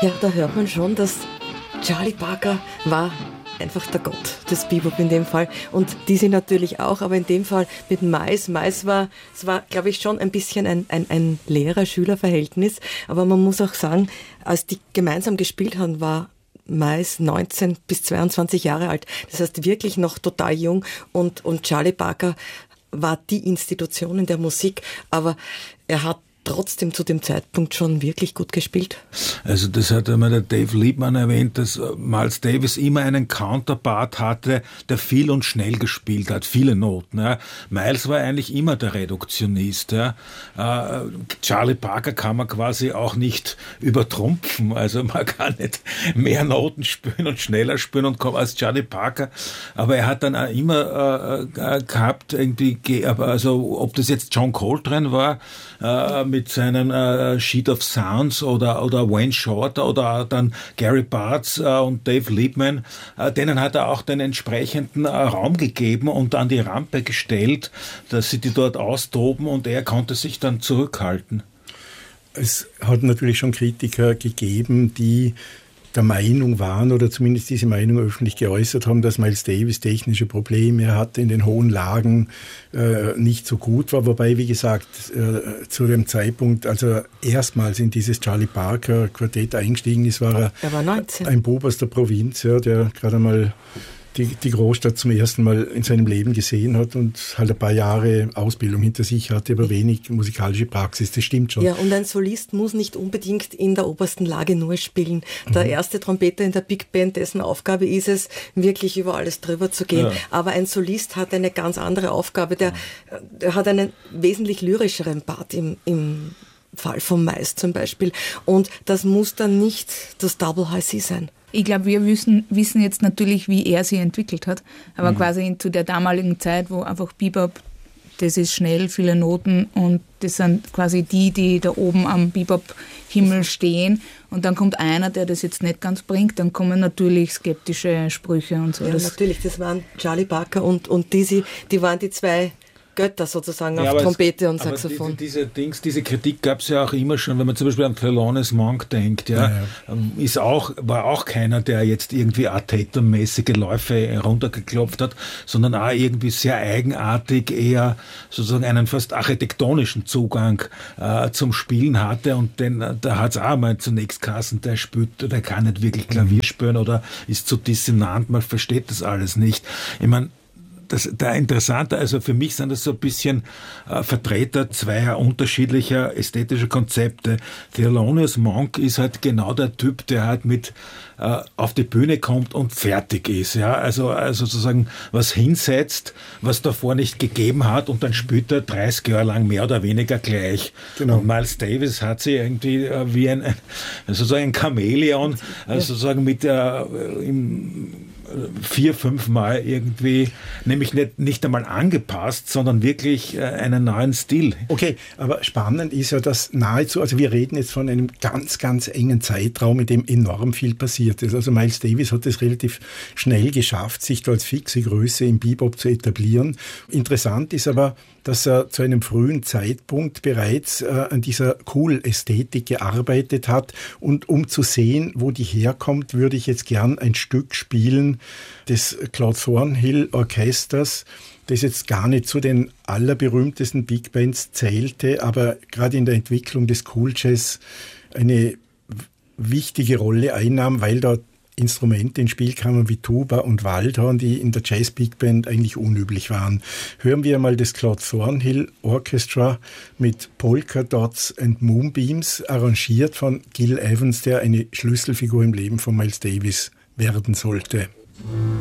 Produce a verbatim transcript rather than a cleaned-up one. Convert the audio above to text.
Ja, da hört man schon, dass Charlie Parker war einfach der Gott des Bebop in dem Fall. Und Dizzy natürlich auch, aber in dem Fall mit Miles. Miles war, es war, glaube ich, schon ein bisschen ein, ein, ein Lehrer-Schüler-Verhältnis. Aber man muss auch sagen, als die gemeinsam gespielt haben, war Miles neunzehn bis zweiundzwanzig Jahre alt. Das heißt, wirklich noch total jung. Und, und Charlie Parker war die Institution in der Musik. Aber er hat trotzdem zu dem Zeitpunkt schon wirklich gut gespielt. Also das hat einmal der Dave Liebman erwähnt, dass Miles Davis immer einen Counterpart hatte, der viel und schnell gespielt hat, viele Noten. Ja. Miles war eigentlich immer der Reduktionist. Ja. Äh, Charlie Parker kann man quasi auch nicht übertrumpfen, also man kann nicht mehr Noten spielen und schneller spielen und kommen als Charlie Parker, aber er hat dann auch immer äh, gehabt, irgendwie, also ob das jetzt John Coltrane war, äh, mit seinem äh, Sheet of Sounds oder, oder Wayne Shorter oder dann Gary Bartz äh, und Dave Liebman, äh, denen hat er auch den entsprechenden äh, Raum gegeben und an die Rampe gestellt, dass sie die dort austoben und er konnte sich dann zurückhalten. Es hat natürlich schon Kritiker gegeben, die der Meinung waren oder zumindest diese Meinung öffentlich geäußert haben, dass Miles Davis technische Probleme hatte, in den hohen Lagen äh, nicht so gut war. Wobei, wie gesagt, äh, zu dem Zeitpunkt, als er erstmals in dieses Charlie Parker Quartett eingestiegen ist, war er, er war neunzehn. Ein Bub aus der Provinz, ja, der gerade einmal die, die Großstadt zum ersten Mal in seinem Leben gesehen hat und halt ein paar Jahre Ausbildung hinter sich hatte, aber wenig musikalische Praxis, das stimmt schon. Ja, und ein Solist muss nicht unbedingt in der obersten Lage nur spielen. Der mhm. erste Trompeter in der Big Band, dessen Aufgabe ist es, wirklich über alles drüber zu gehen. Ja. Aber ein Solist hat eine ganz andere Aufgabe, der, der hat einen wesentlich lyrischeren Part im, im Fall von Miles zum Beispiel. Und das muss dann nicht das Double High C sein. Ich glaube, wir wissen, wissen jetzt natürlich, wie er sie entwickelt hat, aber mhm. quasi zu der damaligen Zeit, wo einfach Bebop, das ist schnell, viele Noten und das sind quasi die, die da oben am Bebop-Himmel stehen und dann kommt einer, der das jetzt nicht ganz bringt, dann kommen natürlich skeptische Sprüche und so. Ja, das natürlich, das waren Charlie Parker und, und Dizzy, die waren die zwei Götter sozusagen ja, auf Trompete es, und Saxophon. Aber diese, diese, Dings, diese Kritik gab es ja auch immer schon, wenn man zum Beispiel an Thelonious Monk denkt, ja, ja, ja. Ist auch, war auch keiner, der jetzt irgendwie Art-Tatum-mäßige Läufe runtergeklopft hat, sondern auch irgendwie sehr eigenartig eher sozusagen einen fast architektonischen Zugang äh, zum Spielen hatte und den, da hat es auch mal zunächst Kassen, der spielt, der kann nicht wirklich Klavier spielen oder ist zu dissonant, man versteht das alles nicht. Ich meine, Das, der Interessante, also für mich sind das so ein bisschen äh, Vertreter zweier unterschiedlicher ästhetischer Konzepte. Thelonious Monk ist halt genau der Typ, der halt mit äh, auf die Bühne kommt und fertig ist. Ja? Also, also sozusagen was hinsetzt, was davor nicht gegeben hat und dann spielt er dreißig Jahre lang mehr oder weniger gleich. Genau. Und Miles Davis hat sie irgendwie äh, wie ein, ein sozusagen ein Chamäleon, äh, sozusagen mit der äh, im vier, fünf Mal irgendwie, nämlich nicht, nicht einmal angepasst, sondern wirklich äh, einen neuen Stil. Okay, aber spannend ist ja, dass nahezu, also wir reden jetzt von einem ganz, ganz engen Zeitraum, in dem enorm viel passiert ist. Also Miles Davis hat es relativ schnell geschafft, sich da als fixe Größe im Bebop zu etablieren. Interessant ist aber, dass er zu einem frühen Zeitpunkt bereits äh, an dieser Cool-Ästhetik gearbeitet hat. Und um zu sehen, wo die herkommt, würde ich jetzt gern ein Stück spielen des Claude Thornhill Orchesters, das jetzt gar nicht zu den allerberühmtesten Big Bands zählte, aber gerade in der Entwicklung des Cool Jazz eine wichtige Rolle einnahm, weil da Instrumente ins Spiel kamen wie Tuba und Waldhorn, die in der Jazz Big Band eigentlich unüblich waren. Hören wir mal das Claude Thornhill Orchestra mit Polka Dots and Moonbeams, arrangiert von Gil Evans, der eine Schlüsselfigur im Leben von Miles Davis werden sollte.